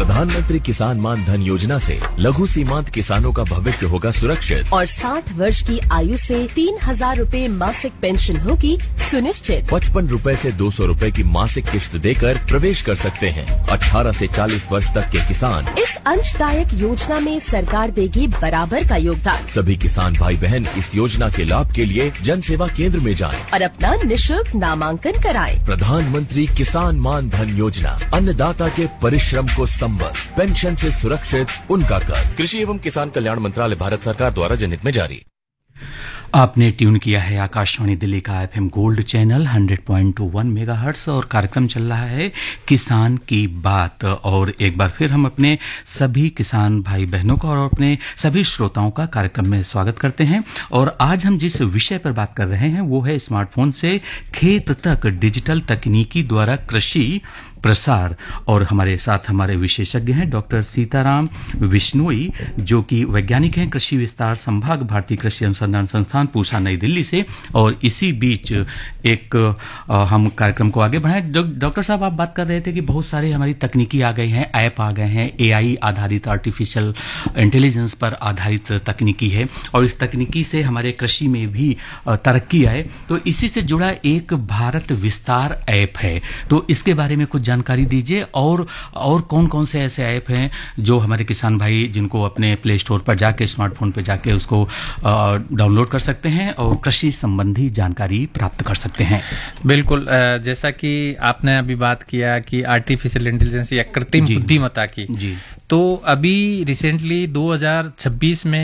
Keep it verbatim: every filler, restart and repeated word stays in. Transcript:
प्रधानमंत्री किसान मान धन योजना से लघु सीमांत किसानों का भविष्य होगा सुरक्षित और साठ वर्ष की आयु से तीन हजार रूपए मासिक पेंशन होगी सुनिश्चित। पचपन रूपए से दो सौ रूपए की मासिक किश्त देकर प्रवेश कर सकते हैं। अठारह से चालीस वर्ष तक के किसान इस अंशदायक योजना में सरकार देगी बराबर का योगदान। सभी किसान भाई बहन इस योजना के लाभ के लिए जन सेवा केंद्र में जाएं और अपना निशुल्क नामांकन कराएं। प्रधानमंत्री किसान मान धन योजना, अन्नदाता के परिश्रम को संबल, पेंशन से सुरक्षित उनका कर। कृषि एवं किसान कल्याण मंत्रालय, भारत सरकार द्वारा जनहित में जारी। आपने ट्यून किया है आकाशवाणी दिल्ली का एफएम गोल्ड चैनल सौ पॉइंट वन मेगाहर्ट्ज और कार्यक्रम चल रहा है किसान की बात। और एक बार फिर हम अपने सभी किसान भाई बहनों का और अपने सभी श्रोताओं का कार्यक्रम में स्वागत करते हैं। और आज हम जिस विषय पर बात कर रहे हैं वो है स्मार्टफोन से खेत तक डिजिटल तकनीकी द्वारा कृषि प्रसार। और हमारे साथ हमारे विशेषज्ञ हैं डॉक्टर सीताराम विश्नोई, जो कि वैज्ञानिक हैं, कृषि विस्तार संभाग, भारतीय कृषि अनुसंधान संस्थान, पूसा, नई दिल्ली से। और इसी बीच एक आ, हम कार्यक्रम को आगे बढ़ाएं। डॉक्टर साहब, आप बात कर रहे थे कि बहुत सारे हमारी तकनीकी आ गई हैं, ऐप आ गए हैं, एआई आधारित, आर्टिफिशियल इंटेलिजेंस पर आधारित तकनीकी है और इस तकनीकी से हमारे कृषि में भी तरक्की आए। तो इसी से जुड़ा एक भारत विस्तार ऐप है, तो इसके बारे में कुछ जानकारी दीजिए। और और कौन कौन से ऐसे ऐप हैं जो हमारे किसान भाई जिनको अपने प्ले स्टोर पर जाके, स्मार्टफोन पर जाके उसको डाउनलोड कर सकते हैं और कृषि संबंधी जानकारी प्राप्त कर सकते हैं। बिल्कुल, जैसा कि आपने अभी बात किया कि आर्टिफिशियल इंटेलिजेंस या कृत्रिम बुद्धिमत्ता की, जी, तो अभी रिसेंटली दो हज़ार छब्बीस में